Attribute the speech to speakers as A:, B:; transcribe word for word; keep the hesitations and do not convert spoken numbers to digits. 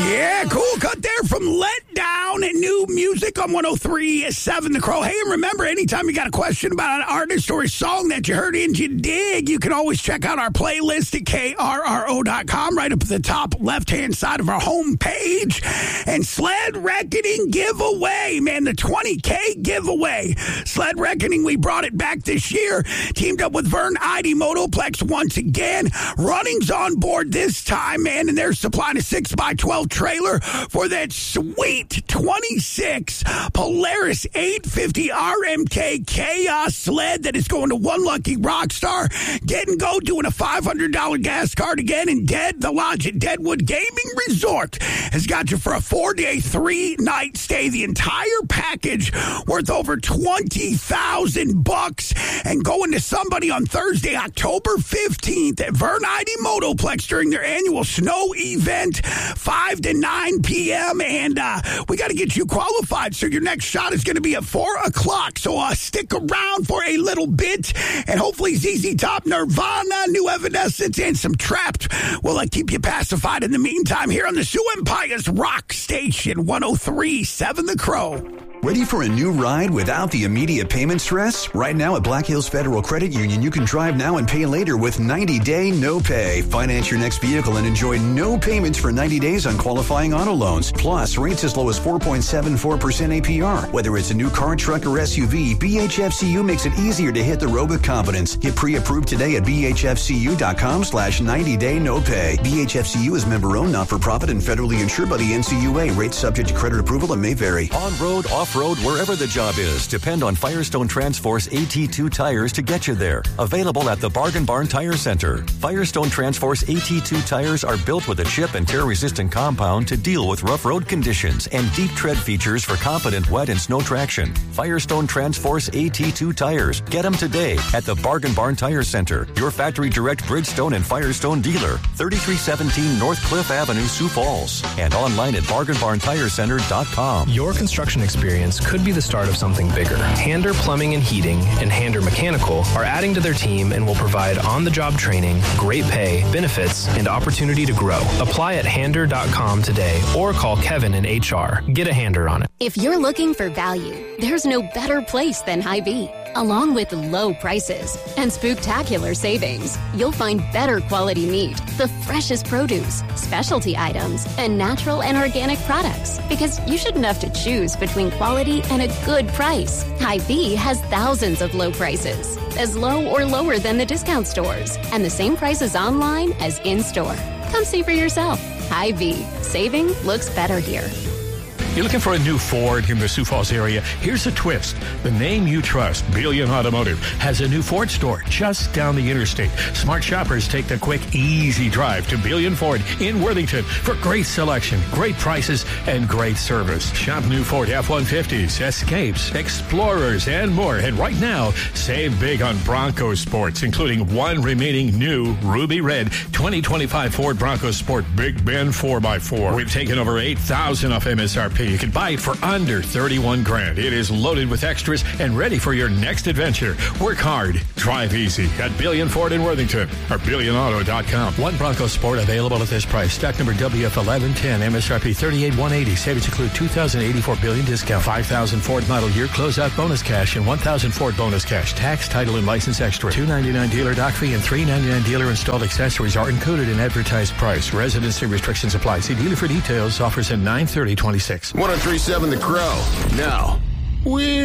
A: Yeah, cool cut there from Let Down and new music on one oh three point seven The Crow. Hey, and remember, anytime you got a question about an artist or a song that you heard and you dig, you can always check out our playlist at K R R O dot com right up at the top left-hand side of our homepage. And Sled Reckoning giveaway, man, the twenty K giveaway. Sled Reckoning, we brought it back this year. Teamed up with Vern Ide Motoplex once again. Running's on board this time, man, and they're supplying a six by twelve trailer for that sweet twenty-six Polaris eight fifty R M K Chaos sled that is going to one lucky rock star. Get and go doing a five hundred dollars gas card again. And Dead, the lodge at Deadwood Gaming Resort has got you for a four-day, three-night stay. The entire package worth over twenty thousand bucks. And going to somebody on Thursday, October fifteenth at Vern Ide Motoplex during their annual snow event, five to nine p.m. And uh, we got to get you qualified. So your next shot is going to be at four o'clock. So uh, stick around for a little bit. And hopefully Z Z Top, Nirvana, New Evanescence, and some Trapped will uh, keep you pacified in the meantime here on the Sioux Empire's Rock Station, one oh three point seven The Crow.
B: Ready for a new ride without the immediate payment stress? Right now at Black Hills Federal Credit Union, you can drive now and pay later with ninety day no pay. Finance your next vehicle and enjoy no payments for ninety days on qualifying auto loans. Plus, rates as low as four point seven four percent A P R. Whether it's a new car, truck, or S U V, B H F C U makes it easier to hit the road with confidence. Get pre-approved today at B H F C U dot com slash ninety day no pay. B H F C U is member-owned, not-for-profit, and federally insured by the N C U A. Rates subject to credit approval and may vary.
C: On-road, off-road, wherever the job is, depend on Firestone Transforce A T two tires to get you there. Available at the Bargain Barn Tire Center. Firestone Transforce A T two tires are built with a chip and tear-resistant compound to deal with rough road conditions and deep tread features for confident wet and snow traction. Firestone Transforce A T two tires. Get them today at the Bargain Barn Tire Center, your factory direct Bridgestone and Firestone dealer, thirty-three seventeen North Cliff Avenue, Sioux Falls, and online at bargain barn tire center dot com.
D: Your construction experience could be the start of something bigger. Hander Plumbing and Heating and Hander Mechanical are adding to their team and will provide on-the-job training, great pay, benefits, and opportunity to grow. Apply at hander dot com today or call Kevin in H R. Get a hander on it.
E: If you're looking for value, there's no better place than Hy-Vee. Along with low prices and spooktacular savings, you'll find better quality meat, the freshest produce, specialty items, and natural and organic products. Because you shouldn't have to choose between quality and a good price. Hy-Vee has thousands of low prices, as low or lower than the discount stores, and the same prices online as in-store. Come see for yourself. Hy-Vee. Saving looks better here.
F: You're looking for a new Ford in the Sioux Falls area? Here's a twist. The name you trust, Billion Automotive, has a new Ford store just down the interstate. Smart shoppers take the quick, easy drive to Billion Ford in Worthington for great selection, great prices, and great service. Shop new Ford F one fifties, Escapes, Explorers, and more. And right now, save big on Bronco Sports, including one remaining new Ruby Red twenty twenty-five Ford Bronco Sport Big Ben four by four. We've taken over eight thousand off M S R P. You can buy it for under thirty-one grand. It is loaded with extras and ready for your next adventure. Work hard, drive easy at Billion Ford in Worthington or billion auto dot com. One Bronco Sport available at this price. Stock number W F eleven ten, M S R P thirty-eight one eighty. Savings include two thousand eighty-four Billion discount, five thousand Ford model year closeout bonus cash, and one thousand Ford bonus cash. Tax, title, and license extra. two ninety-nine dealer dock fee and three ninety-nine dealer installed accessories are included in advertised price. Residency restrictions apply. See dealer for details. Offers at nine thirty twenty-six.
G: one oh three point seven The Crow. Now, we